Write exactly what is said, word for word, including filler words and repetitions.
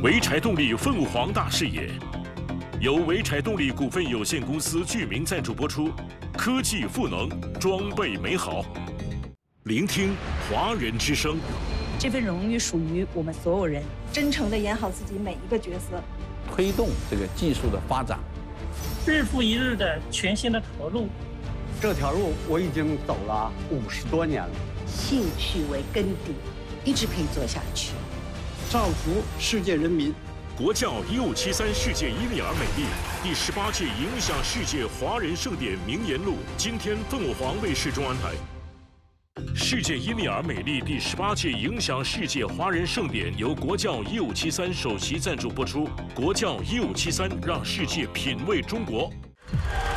潍柴动力凤凰大视野，由潍柴动力股份有限公司居民赞助播出。科技赋能，装备美好，聆听华人之声。 这份荣誉属于我们所有人， 真诚地演好自己每一个角色， 推动这个技术的发展， 日复一日的全新的投入。 这条路我已经走了五十多年了， 兴趣为根底，一直可以做下去。 造福世界人民。 国教一五七三世界伊利尔美丽第十八届影响世界华人盛典名言录，今天凤凰卫视中安排。世界伊利尔美丽第十八届影响世界华人盛典由国教一五七三首席赞助播出。国教一五七三让世界品味中国。